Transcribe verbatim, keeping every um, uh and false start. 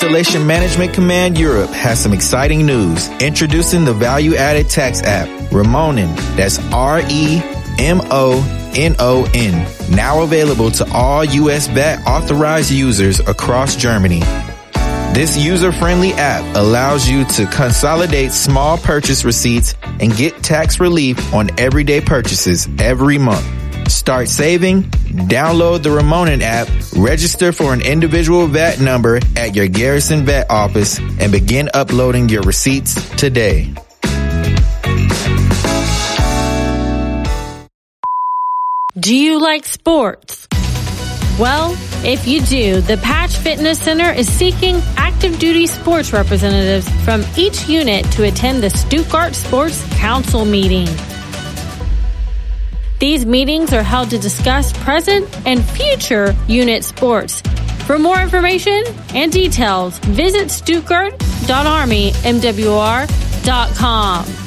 Installation Management Command Europe has some exciting news. Introducing the value-added tax app, Remonon. That's R E M O N O N. Now available to all U S V A T authorized users across Germany. This user-friendly app allows you to consolidate small purchase receipts and get tax relief on everyday purchases every month. Start saving, download the Remonon app, register for an individual V A T number at your Garrison V A T office, and begin uploading your receipts today. Do you like sports? Well, if you do, the Patch Fitness Center is seeking active duty sports representatives from each unit to attend the Stuttgart Sports Council meeting. These meetings are held to discuss present and future unit sports. For more information and details, visit stuttgart dot army m w r dot com.